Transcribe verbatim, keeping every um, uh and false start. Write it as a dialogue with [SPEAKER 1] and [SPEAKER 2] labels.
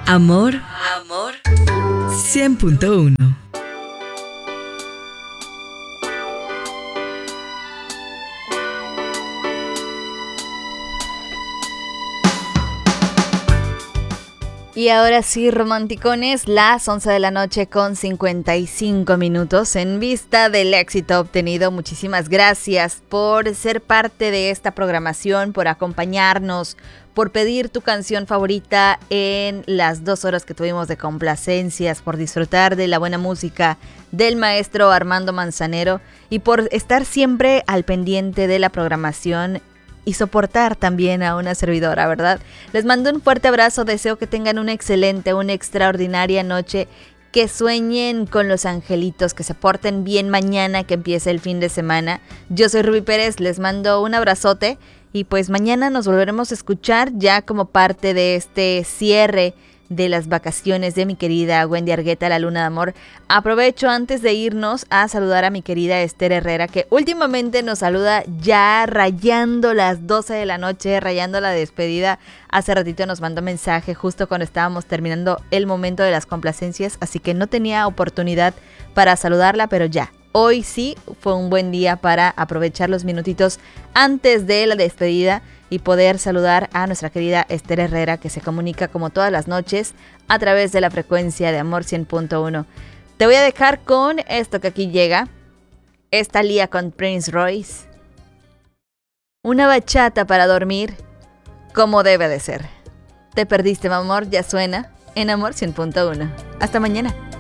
[SPEAKER 1] Amor, amor, cien punto uno.
[SPEAKER 2] Y ahora sí, romanticones, las once de la noche con cincuenta y cinco minutos. En vista del éxito obtenido, muchísimas gracias por ser parte de esta programación, por acompañarnos, por pedir tu canción favorita en las dos horas que tuvimos de complacencias, por disfrutar de la buena música del maestro Armando Manzanero y por estar siempre al pendiente de la programación y soportar también a una servidora, ¿verdad? Les mando un fuerte abrazo, deseo que tengan una excelente, una extraordinaria noche, que sueñen con los angelitos, que se porten bien mañana que empiece el fin de semana. Yo soy Ruby Pérez, les mando un abrazote y pues mañana nos volveremos a escuchar ya como parte de este cierre de las vacaciones de mi querida Wendy Argueta, la Luna de Amor. Aprovecho antes de irnos a saludar a mi querida Esther Herrera, que últimamente nos saluda ya rayando las doce de la noche, rayando la despedida. Hace ratito nos mandó mensaje justo cuando estábamos terminando el momento de las complacencias, así que no tenía oportunidad para saludarla, pero ya. Hoy sí fue un buen día para aprovechar los minutitos antes de la despedida y poder saludar a nuestra querida Esther Herrera, que se comunica como todas las noches a través de la frecuencia de Amor cien punto uno. Te voy a dejar con esto que aquí llega, esta Lía con Prince Royce. Una bachata para dormir como debe de ser. Te perdiste, mi amor, ya suena en Amor cien punto uno. Hasta mañana.